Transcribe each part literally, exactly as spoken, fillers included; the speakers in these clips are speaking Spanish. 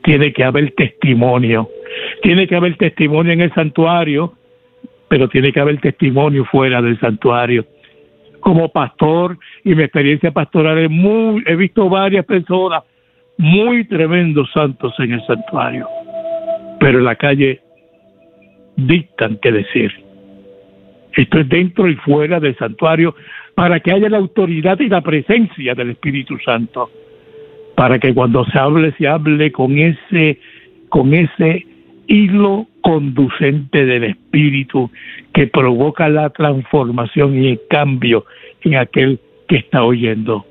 tiene que haber testimonio. Tiene que haber testimonio en el santuario, pero tiene que haber testimonio fuera del santuario. Como pastor y mi experiencia pastoral, es muy, he visto varias personas muy tremendos santos en el santuario, pero en la calle dictan qué decir. Esto es dentro y fuera del santuario, para que haya la autoridad y la presencia del Espíritu Santo, para que cuando se hable, se hable con ese, con ese hilo conducente del Espíritu que provoca la transformación y el cambio en aquel que está oyendo.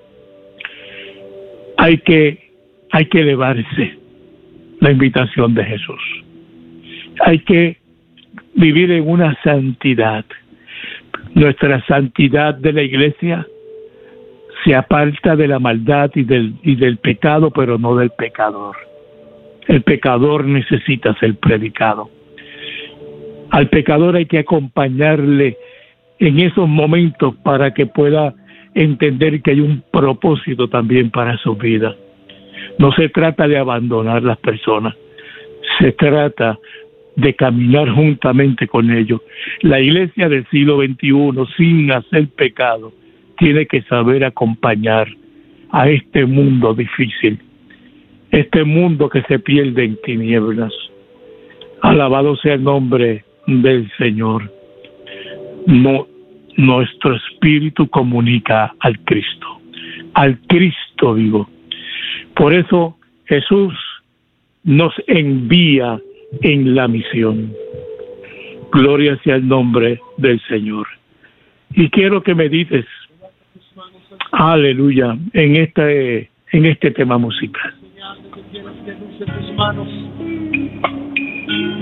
Hay que, hay que elevarse la invitación de Jesús. Hay que vivir en una santidad. Nuestra santidad de la iglesia se aparta de la maldad y del, y del pecado, pero no del pecador. El pecador necesita ser predicado. Al pecador hay que acompañarle en esos momentos para que pueda entender que hay un propósito también para su vida. No se trata de abandonar las personas, se trata de caminar juntamente con ellos. La iglesia del siglo veintiuno, sin hacer pecado, tiene que saber acompañar a este mundo difícil, este mundo que se pierde en tinieblas. Alabado sea el nombre del Señor. No, nuestro espíritu comunica al Cristo, al Cristo vivo. Por eso Jesús nos envía en la misión. Gloria sea el nombre del Señor. Y quiero que medites, aleluya, en este, en este tema musical. Que tienes que luce tus manos.